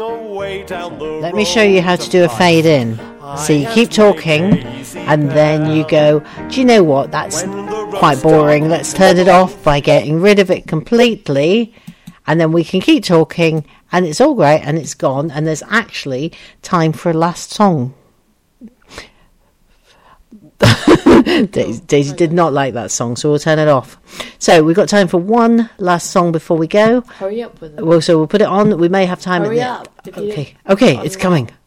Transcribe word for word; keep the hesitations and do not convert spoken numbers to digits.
away down the Let me show you how to do a fade in. So you keep talking and then you go, do you know what, that's quite boring, let's turn it off by getting rid of it completely, and then we can keep talking and it's all great and it's gone, and there's actually time for a last song. Daisy, Daisy did not like that song, so we'll turn it off. So we've got time for one last song before we go. Hurry up with it. Well, so we'll put it on. We may have time. Hurry at the, up. Okay, okay, it's coming.